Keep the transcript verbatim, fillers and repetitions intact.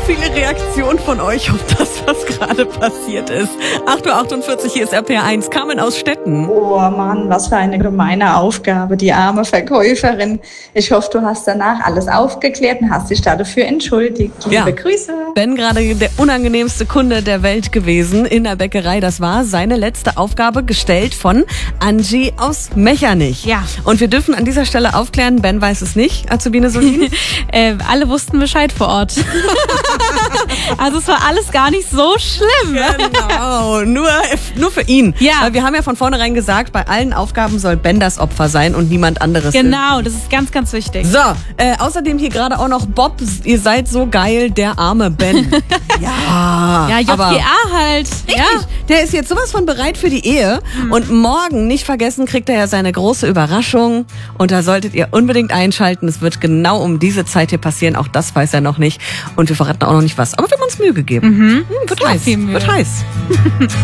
viele Reaktionen von euch auf das, was gerade passiert ist. acht Uhr achtundvierzig, hier ist R P R eins. Carmen aus Stetten. Oh Mann, was für eine gemeine Aufgabe, die arme Verkäuferin. Ich hoffe, du hast danach alles aufgeklärt und hast dich dafür entschuldigt. Liebe Ja. Grüße. Ben gerade der unangenehmste Kunde der Welt gewesen in der Bäckerei. Das war seine letzte Aufgabe, gestellt von Angie aus Mechernich. Ja. Und wir dürfen an dieser Stelle aufklären, Ben weiß es nicht, Azubine Solin. äh, alle wussten Bescheid vor Ort. Also es war alles gar nicht so schlimm. Genau, nur, nur für ihn. Ja. Weil wir haben ja von vornherein gesagt, bei allen Aufgaben soll Ben das Opfer sein und niemand anderes. Genau, das ist ganz, ganz wichtig. So, äh, außerdem hier gerade auch noch Bob, ihr seid so geil, der arme Ben. Ja, Ja, J aber G A halt. richtig, Ja. der ist jetzt sowas von bereit für die Ehe. Und morgen, nicht vergessen, kriegt er ja seine große Überraschung. Und da solltet ihr unbedingt einschalten. Es wird genau um diese Zeit hier passieren. Auch das weiß er noch nicht. Und wir verraten auch noch nicht was. Aber wir haben uns Mühe gegeben. Mhm. Hm, wird war heiß. viel Mühe. Wird heiß.